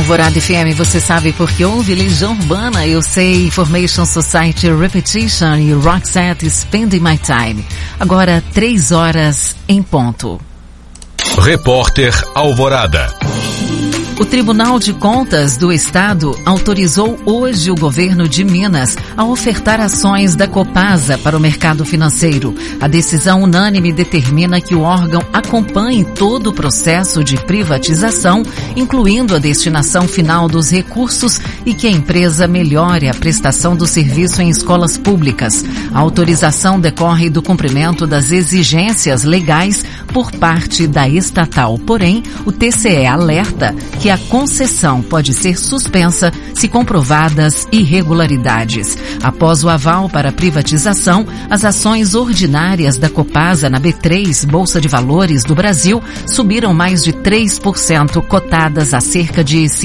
Alvorada FM, você sabe porque ouve Legião Urbana, eu sei, Formation Society, Repetition e Roxette, Spending My Time. Agora 3 horas em ponto. Repórter Alvorada. O Tribunal de Contas do Estado autorizou hoje o governo de Minas a ofertar ações da Copasa para o mercado financeiro. A decisão unânime determina que o órgão acompanhe todo o processo de privatização, incluindo a destinação final dos recursos, e que a empresa melhore a prestação do serviço em escolas públicas. A autorização decorre do cumprimento das exigências legais por parte da estatal. Porém, o TCE alerta que a concessão pode ser suspensa se comprovadas irregularidades. Após o aval para a privatização, as ações ordinárias da Copasa na B3, Bolsa de Valores do Brasil, subiram mais de 3%, cotadas a cerca de R$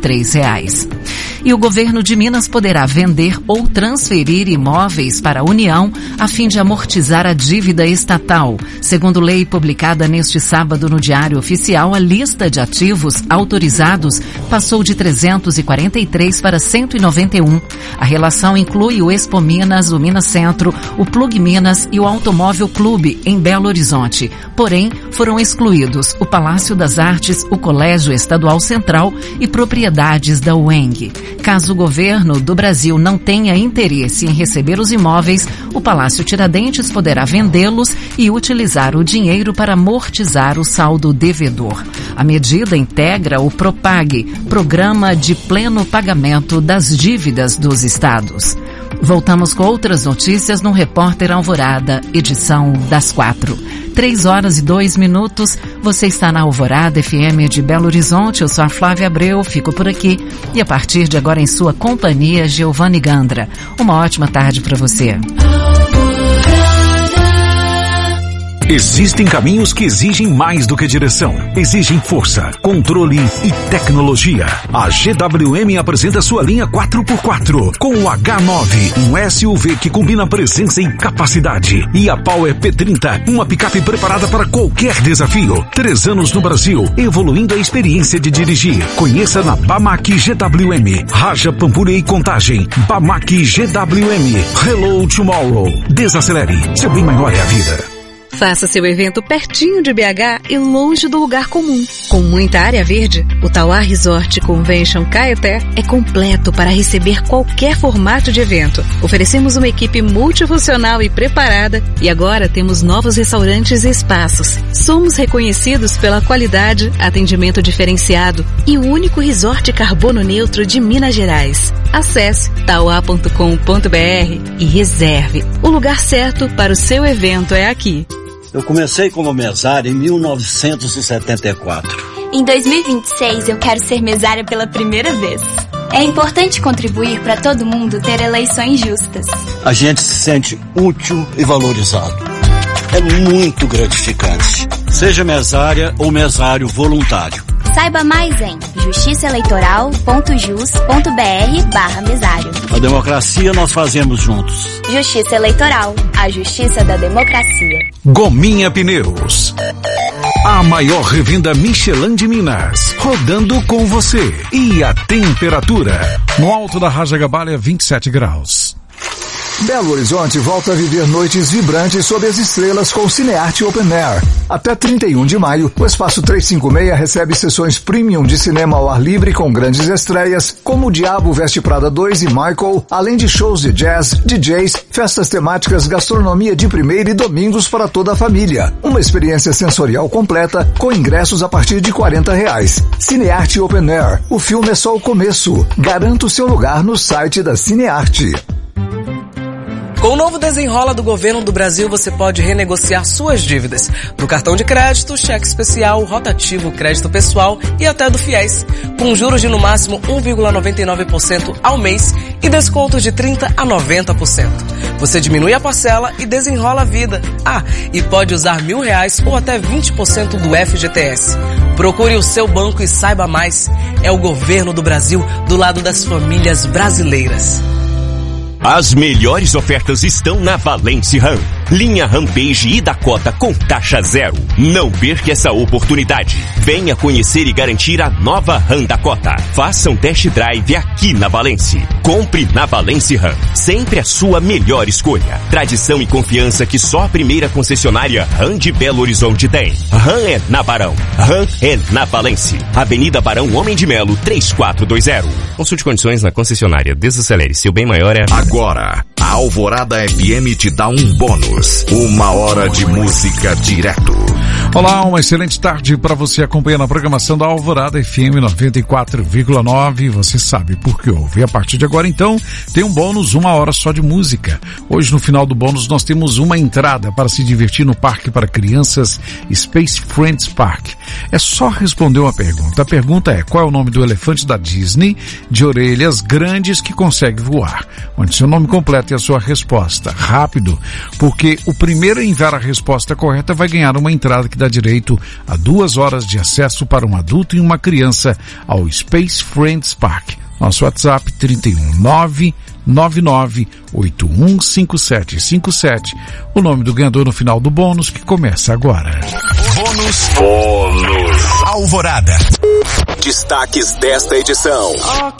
53. E o governo de Minas poderá vender ou transferir imóveis para a União a fim de amortizar a dívida estatal. Segundo lei publicada neste sábado no Diário Oficial, a lista de ativos autorizados passou de 343 para 191. A relação inclui o Expo Minas, o Minas Centro, o Plug Minas e o Automóvel Clube, em Belo Horizonte. Porém, foram excluídos o Palácio das Artes, o Colégio Estadual Central e propriedades da UENG. Caso o governo do Brasil não tenha interesse em receber os imóveis, o Palácio Tiradentes poderá vendê-los e utilizar o dinheiro para amortizar o saldo devedor. A medida integra o PROPAG, Programa de Pleno Pagamento das Dívidas dos Estados. Voltamos com outras notícias no Repórter Alvorada, edição das 4. 3 horas e 2 minutos, você está na Alvorada FM de Belo Horizonte, eu sou a Flávia Abreu, fico por aqui e a partir de agora em sua companhia, Giovanni Gandra. Uma ótima tarde para você. Existem caminhos que exigem mais do que direção. Exigem força, controle e tecnologia. A GWM apresenta sua linha 4x4 com o H9, um SUV que combina presença e capacidade. E a Power P30, uma picape preparada para qualquer desafio. 3 anos no Brasil, evoluindo a experiência de dirigir. Conheça na Bamac GWM. Raja, Pampulha e Contagem. Bamac GWM. Hello Tomorrow. Desacelere. Seu bem maior é a vida. Faça seu evento pertinho de BH e longe do lugar comum. Com muita área verde, o Tauá Resort Convention Caeté é completo para receber qualquer formato de evento. Oferecemos uma equipe multifuncional e preparada e agora temos novos restaurantes e espaços. Somos reconhecidos pela qualidade, atendimento diferenciado e o único resort carbono neutro de Minas Gerais. Acesse tauá.com.br e reserve. O lugar certo para o seu evento é aqui. Eu comecei como mesária em 1974. Em 2026 eu quero ser mesária pela primeira vez. É importante contribuir para todo mundo ter eleições justas. A gente se sente útil e valorizado. É muito gratificante. Seja mesária ou mesário voluntário. Saiba mais em justiçaeleitoral.jus.br/mesário. A democracia nós fazemos juntos. Justiça Eleitoral, a justiça da democracia. Gominha Pneus. A maior revenda Michelin de Minas. Rodando com você. E a temperatura? No alto da Raja Gabalha, 27 graus. Belo Horizonte volta a viver noites vibrantes sob as estrelas com o Cinearte Open Air. Até 31 de maio, o Espaço 356 recebe sessões premium de cinema ao ar livre com grandes estreias, como O Diabo Veste Prada 2 e Michael, além de shows de jazz, DJs, festas temáticas, gastronomia de primeira e domingos para toda a família. Uma experiência sensorial completa com ingressos a partir de R$40. Cinearte Open Air. O filme é só o começo. Garanta o seu lugar no site da Cinearte. Com o novo Desenrola do Governo do Brasil, você pode renegociar suas dívidas do cartão de crédito, cheque especial, rotativo, crédito pessoal e até do FIES, com juros de no máximo 1,99% ao mês e descontos de 30% a 90%. Você diminui a parcela e desenrola a vida. Ah, e pode usar R$1.000 ou até 20% do FGTS. Procure o seu banco e saiba mais. É o Governo do Brasil do lado das famílias brasileiras. As melhores ofertas estão na Valence Ram. Linha Rampage e Dakota com taxa zero. Não perca essa oportunidade. Venha conhecer e garantir a nova Ram Dakota. Faça um test drive aqui na Valence. Compre na Valence Ram. Sempre a sua melhor escolha. Tradição e confiança que só a primeira concessionária Ram de Belo Horizonte tem. Ram é na Barão. Ram é na Valence. Avenida Barão Homem de Melo, 3420. Consulte condições na concessionária. Desacelere. Seu bem maior é... Agora, a Alvorada FM te dá um bônus. 1 hora de música direto. Olá, uma excelente tarde para você acompanhando a programação da Alvorada FM 94,9. Você sabe por que ouve. E a partir de agora, então, tem um bônus, 1 hora só de música. Hoje, no final do bônus, nós temos uma entrada para se divertir no Parque para Crianças Space Friends Park. É só responder uma pergunta. A pergunta é: qual é o nome do elefante da Disney de orelhas grandes que consegue voar? Mande seu nome completo e a sua resposta. Rápido, porque o primeiro a enviar a resposta correta vai ganhar uma entrada que dá direito a 2 horas de acesso para um adulto e uma criança ao Space Friends Park. Nosso WhatsApp 31999815757. O nome do ganhador no final do bônus que começa agora. Bônus Alvorada. Destaques desta edição.